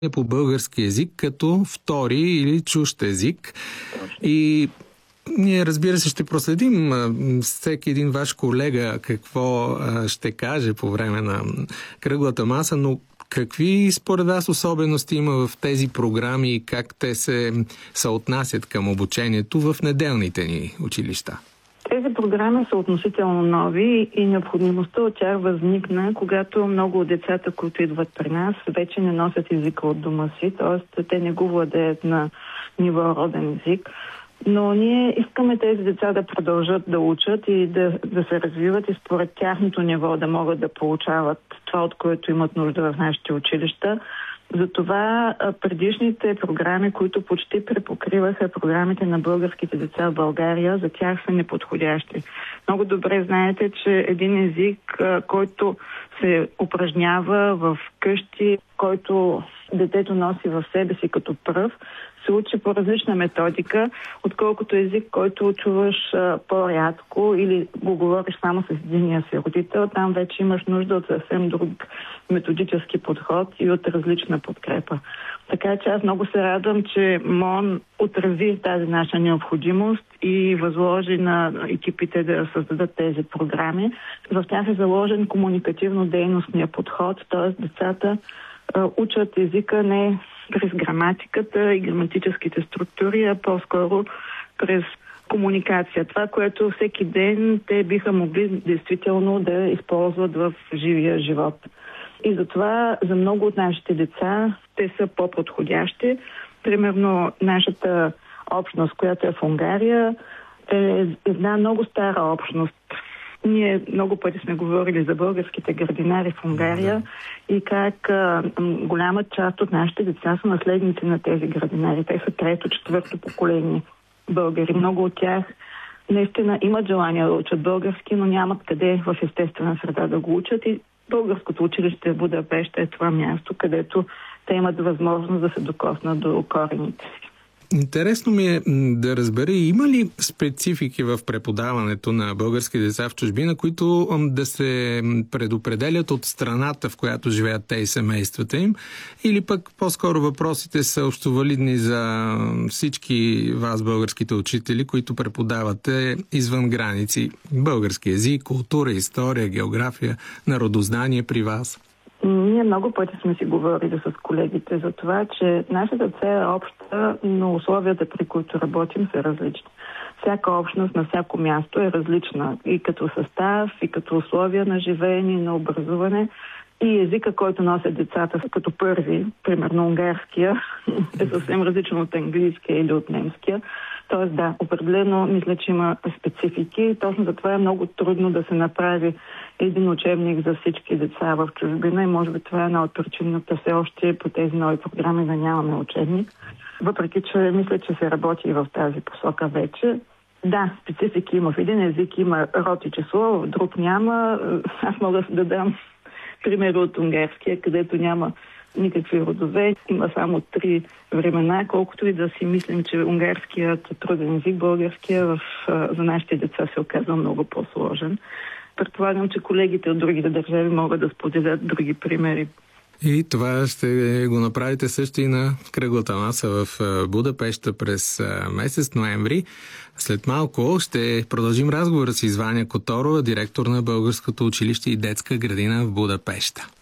по български език като втори или чужд език. И ние, разбира се, ще проследим всеки един ваш колега какво ще каже по време на кръглата маса, но какви според вас особености има в тези програми и как те се съотнасят към обучението в неделните ни училища? Тези програми са относително нови и необходимостта от тях възникна, когато много от децата, които идват при нас, вече не носят езика от дома си, т.е. те не го владеят на ниво роден език. Но ние искаме тези деца да продължат да учат и да се развиват и според тяхното ниво да могат да получават това, от което имат нужда в нашите училища. Затова предишните програми, които почти препокриваха програмите на българските деца в България, за тях са неподходящи. Много добре знаете, че един език, който се упражнява в къщи, който детето носи в себе си като пръв, се учи по различна методика, отколкото език, който чуваш по-рядко или го говориш само с единия си родител. Там вече имаш нужда от съвсем друг методически подход и от различна подкрепа. Така че аз много се радвам, че МОН отрази тази наша необходимост и възложи на екипите да създадат тези програми. В тях е заложен комуникативно-дейностния подход, т.е. децата учат езика не през граматиката и граматическите структури, а по-скоро през комуникация. Това, което всеки ден те биха могли действително да използват в живия живот. И затова за много от нашите деца те са по-подходящи. Примерно нашата общност, която е в Унгария, е една много стара общност. Ние много пъти сме говорили за българските градинари в Унгария и как голяма част от нашите деца са наследници на тези градинари. Те са трето, четвърто поколение българи. Много от тях наистина имат желание да учат български, но нямат къде в естествена среда да го учат и българското училище в Будапеща е това място, където те имат възможност да се докоснат до корените си. Интересно ми е да разбера, има ли специфики в преподаването на български деца в чужбина, които да се предопределят от страната, в която живеят те и семействата им, или пък по-скоро въпросите са общовалидни за всички вас, българските учители, които преподавате извън граници? Български език, култура, история, география, народознание при вас? Ние много пъти сме си говорили с колегите за това, че нашата цел е обща, но условията, при които работим, са различни. Всяка общност на всяко място е различна и като състав, и като условия на живеене, на образуване. И езика, който носят децата като първи, примерно унгарския, е съвсем различен от английския или от немския. Тоест да, определено мисля, че има специфики. Точно за това е много трудно да се направи един учебник за всички деца в чужбина и може би това е една от причината все още по тези нови програми да нямаме учебник. Въпреки, че мисля, че се работи и в тази посока вече. Да, специфики има. В един език има род и число, в друг няма. Аз мога да дам пример от унгарския, където няма никакви родове. Има само 3 времена, колкото и да си мислим, че унгарският труден език, българския за нашите деца се оказва много по-сложен. Предполагам, че колегите от другите държави могат да споделят други примери. И това ще го направите също и на кръглата маса в Будапеща през месец ноември. След малко ще продължим разговора с Ваня Которова, директор на Българското училище и детска градина в Будапеща.